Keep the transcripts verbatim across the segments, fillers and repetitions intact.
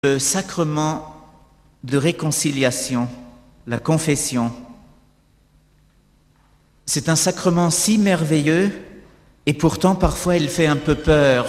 Le sacrement de réconciliation, la confession, c'est un sacrement si merveilleux et pourtant parfois il fait un peu peur.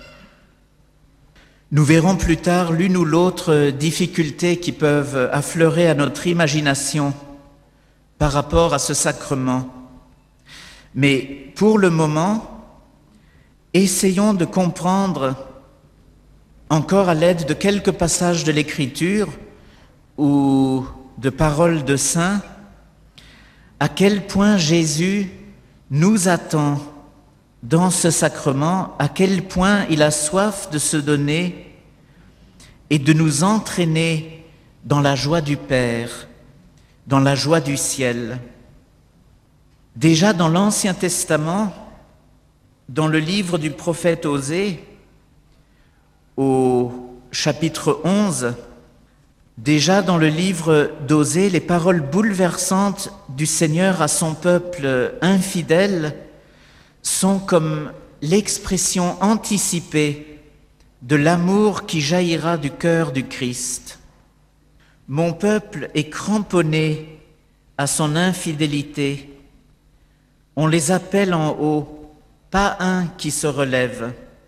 Nous verrons plus tard l'une ou l'autre difficulté qui peuvent affleurer à notre imagination par rapport à ce sacrement. Mais pour le moment, essayons de comprendre encore à l'aide de quelques passages de l'Écriture ou de paroles de saints, à quel point Jésus nous attend dans ce sacrement, à quel point il a soif de se donner et de nous entraîner dans la joie du Père, dans la joie du ciel. Déjà dans l'Ancien Testament, dans le livre du prophète Osée, au chapitre onze, déjà dans le livre d'Osée, les paroles bouleversantes du Seigneur à son peuple infidèle sont comme l'expression anticipée de l'amour qui jaillira du cœur du Christ. Mon peuple est cramponné à son infidélité. On les appelle en haut, pas un qui se relève.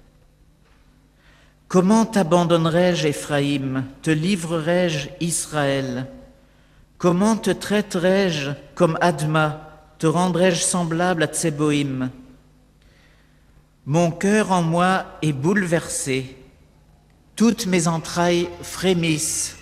Comment t'abandonnerai-je, Éphraïm? Te livrerai-je, Israël? Comment te traiterai-je comme Adma? Te rendrai-je semblable à Tseboïm? Mon cœur en moi est bouleversé, toutes mes entrailles frémissent.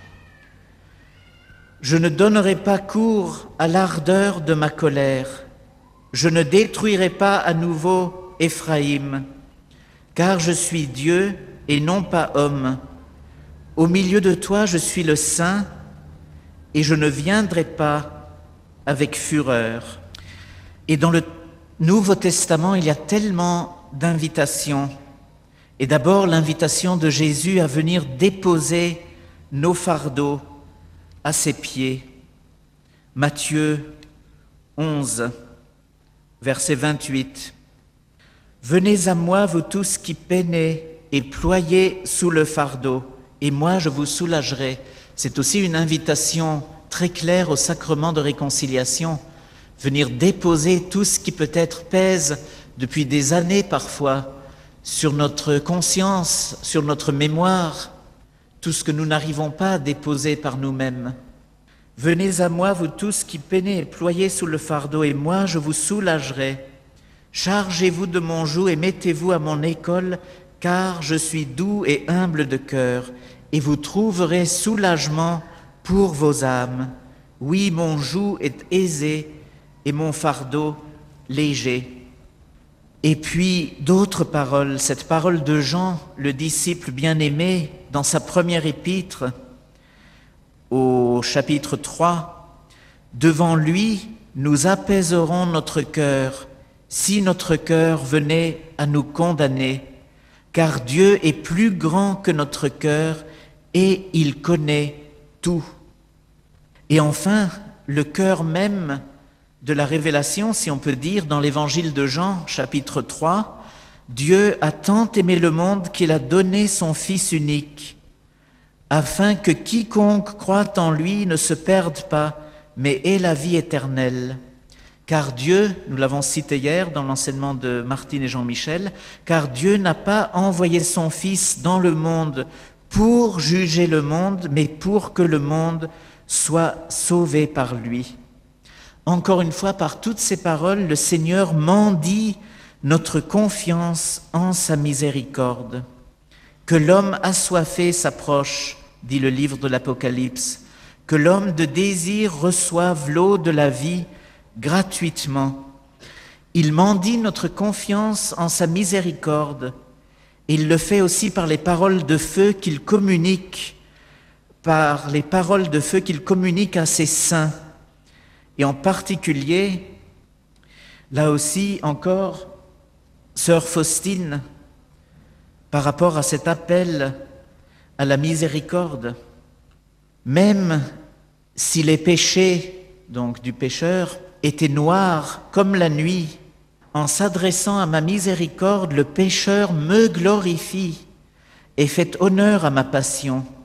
Je ne donnerai pas cours à l'ardeur de ma colère, je ne détruirai pas à nouveau Éphraïm, car je suis Dieu et non pas homme. Au milieu de toi, je suis le Saint, et je ne viendrai pas avec fureur. Et dans le Nouveau Testament, il y a tellement d'invitations. Et d'abord, l'invitation de Jésus à venir déposer nos fardeaux à ses pieds. Matthieu onze, verset vingt-huit. Venez à moi, vous tous qui peinez et ployez sous le fardeau, et moi je vous soulagerai. C'est aussi une invitation très claire au sacrement de réconciliation, venir déposer tout ce qui peut-être pèse depuis des années parfois sur notre conscience, sur notre mémoire, tout ce que nous n'arrivons pas à déposer par nous-mêmes. Venez à moi, vous tous qui peinez et ployez sous le fardeau, et moi je vous soulagerai. Chargez-vous de mon joug et mettez-vous à mon école, car je suis doux et humble de cœur, et vous trouverez soulagement pour vos âmes. Oui, mon joug est aisé et mon fardeau léger. Et puis d'autres paroles, cette parole de Jean, le disciple bien-aimé, dans sa première épître, au chapitre trois, « Devant lui, nous apaiserons notre cœur, si notre cœur venait à nous condamner, car Dieu est plus grand que notre cœur et il connaît tout. » Et enfin, le cœur même de la révélation, si on peut dire, dans l'évangile de Jean, chapitre trois, « Dieu a tant aimé le monde qu'il a donné son Fils unique, afin que quiconque croit en lui ne se perde pas, mais ait la vie éternelle. » Car Dieu, nous l'avons cité hier dans l'enseignement de Martine et Jean-Michel, car Dieu n'a pas envoyé son Fils dans le monde pour juger le monde, mais pour que le monde soit sauvé par lui. Encore une fois, par toutes ces paroles, le Seigneur mendie notre confiance en sa miséricorde. Que l'homme assoiffé s'approche, dit le livre de l'Apocalypse, que l'homme de désir reçoive l'eau de la vie gratuitement. Il mendie notre confiance en sa miséricorde. Il le fait aussi par les paroles de feu qu'il communique, par les paroles de feu qu'il communique à ses saints. Et en particulier, là aussi encore, sœur Faustine, par rapport à cet appel à la miséricorde, même si les péchés, donc du pécheur, étaient noirs comme la nuit, en s'adressant à ma miséricorde, le pécheur me glorifie et faites honneur à ma passion.